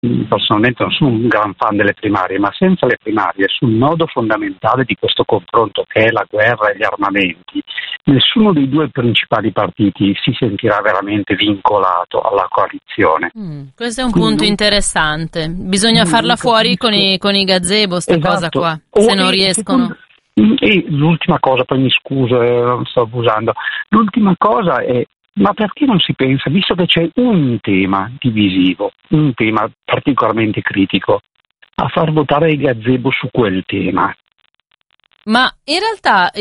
personalmente non sono un gran fan delle primarie, ma senza le primarie, sul nodo fondamentale di questo confronto che è la guerra e gli armamenti, nessuno dei due principali partiti si sentirà veramente vincolato alla coalizione. Questo è un punto interessante. Bisogna farla fuori con i gazebo, sta cosa qua, se non riescono. E l'ultima cosa, poi mi scuso, non sto abusando, l'ultima cosa è: ma perché non si pensa, visto che c'è un tema divisivo, un tema particolarmente critico, a far votare i gazebo su quel tema? Ma in realtà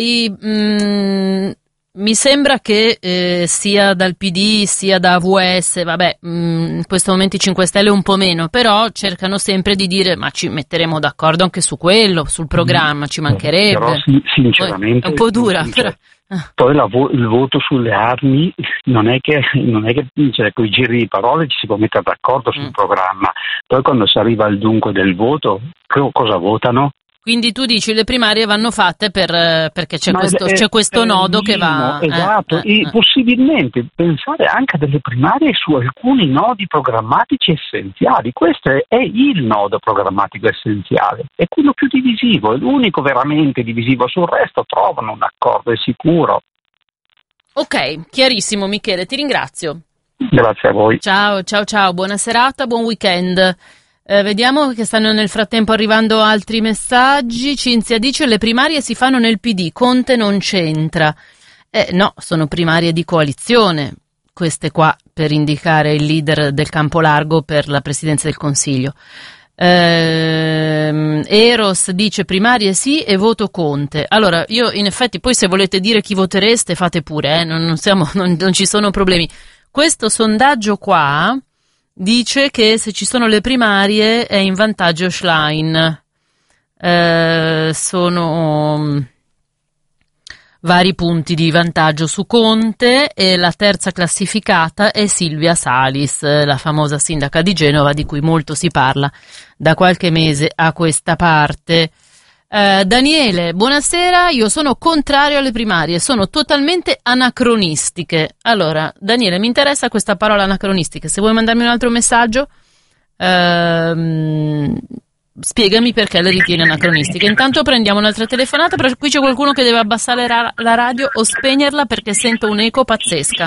mi sembra che sia dal PD sia da AVS, vabbè, in questo momento i 5 Stelle un po' meno, però cercano sempre di dire ma ci metteremo d'accordo anche su quello, sul programma, ci mancherebbe. Però sinceramente è un po' dura, però. Poi il voto sulle armi non è che cioè, con i giri di parole ci si può mettere d'accordo sul programma, poi quando si arriva al dunque del voto, cosa votano? Quindi tu dici le primarie vanno fatte perché c'è questo nodo che va... Esatto, e possibilmente pensare anche a delle primarie su alcuni nodi programmatici essenziali. Questo è il nodo programmatico essenziale, è quello più divisivo, è l'unico veramente divisivo, sul resto trovano un accordo, è sicuro. Ok, chiarissimo Michele, ti ringrazio. Grazie a voi. Ciao, buona serata, buon weekend. Vediamo che stanno nel frattempo arrivando altri messaggi. Cinzia dice le primarie si fanno nel PD, Conte non c'entra. No, sono primarie di coalizione, queste qua, per indicare il leader del campo largo per la presidenza del Consiglio. Eros dice primarie sì e voto Conte. Allora, io in effetti poi se volete dire chi votereste fate pure, non ci sono problemi. Questo sondaggio qua dice che se ci sono le primarie è in vantaggio Schlein. Sono vari punti di vantaggio su Conte e la terza classificata è Silvia Salis, la famosa sindaca di Genova di cui molto si parla da qualche mese a questa parte. Daniele, buonasera, io sono contrario alle primarie, sono totalmente anacronistiche. Allora, Daniele, mi interessa questa parola anacronistiche, se vuoi mandarmi un altro messaggio, spiegami perché le ritieni anacronistiche. Intanto prendiamo un'altra telefonata, però qui c'è qualcuno che deve abbassare la radio o spegnerla perché sento un'eco pazzesca.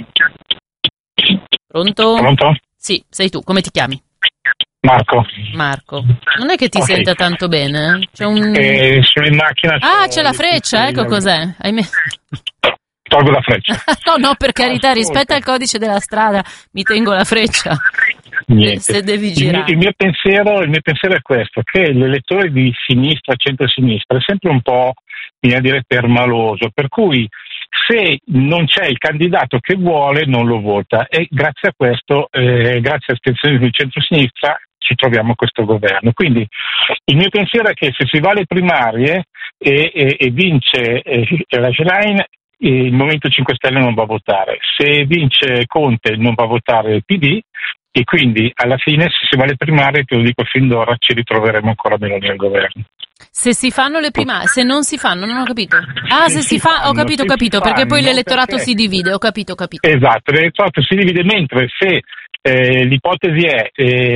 Pronto? Pronto? Sì, sei tu, come ti chiami? Marco, non è che ti senta tanto bene? Sono in macchina. C'è la freccia, ecco cos'è. Tolgo la freccia. No, per carità, rispetto al codice della strada, mi tengo la freccia. Niente. Se devi girare. Il mio pensiero è questo, che l'elettore di sinistra, centro-sinistra, è sempre un po', viene a dire, permaloso, per cui se non c'è il candidato che vuole non lo vota, e grazie a questo, grazie all'estensione del centro-sinistra, ci troviamo questo governo. Quindi il mio pensiero è che se si va alle primarie e vince la Schlein, il Movimento 5 Stelle non va a votare, se vince Conte non va a votare il PD, e quindi alla fine se si va alle primarie, te lo dico fin d'ora, ci ritroveremo ancora Meloni al governo. Se si fanno le primarie, se non si fanno, non ho capito. Se si fa, ho capito, perché poi l'elettorato si divide, ho capito. Esatto, l'elettorato si divide, mentre se l'ipotesi è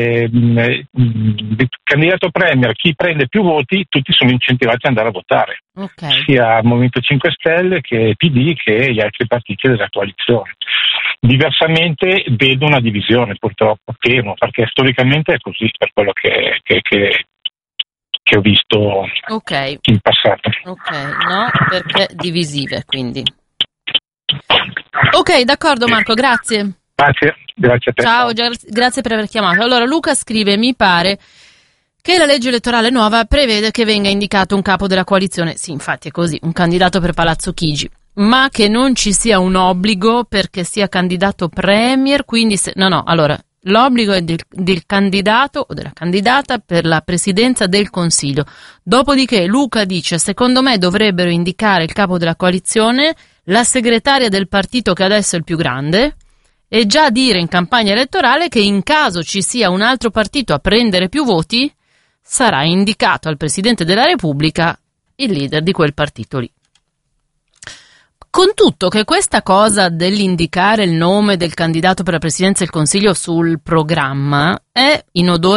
il candidato premier, chi prende più voti, tutti sono incentivati ad andare a votare, sia Movimento 5 Stelle che PD che gli altri partiti della coalizione. Diversamente vedo una divisione, purtroppo, temo, perché storicamente è così, per quello che ho visto in passato. No, perché divisive, quindi. Ok, d'accordo Marco, grazie. Grazie a te. Ciao, grazie per aver chiamato. Allora, Luca scrive, mi pare che la legge elettorale nuova prevede che venga indicato un capo della coalizione, sì, infatti è così, un candidato per Palazzo Chigi, ma che non ci sia un obbligo perché sia candidato premier, quindi allora, l'obbligo è del candidato o della candidata per la presidenza del Consiglio. Dopodiché Luca dice, secondo me dovrebbero indicare il capo della coalizione, la segretaria del partito che adesso è il più grande, e già dire in campagna elettorale che in caso ci sia un altro partito a prendere più voti, sarà indicato al Presidente della Repubblica il leader di quel partito lì. Con tutto che questa cosa dell'indicare il nome del candidato per la presidenza del Consiglio sul programma è in odore